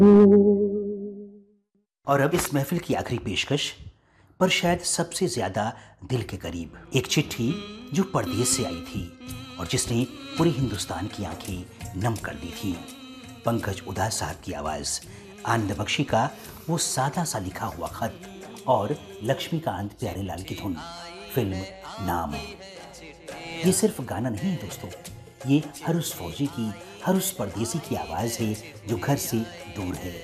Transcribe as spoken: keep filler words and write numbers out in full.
और अब इस महफिल की आखिरी पेशकश, पर शायद सबसे ज्यादा दिल के करीब, एक चिट्ठी जो परदेश से आई थी और जिसने पूरे हिंदुस्तान की आंखें नम कर दी थी। पंकज उधास साहब की आवाज, आनंद बख्शी का वो सादा सा लिखा हुआ खत और लक्ष्मीकांत प्यारेलाल की धुन। फिल्म नाम। ये सिर्फ गाना नहीं है दोस्तों, ये हर उस फौजी की, हर उस परदेसी की आवाज है जो घर से दूर है।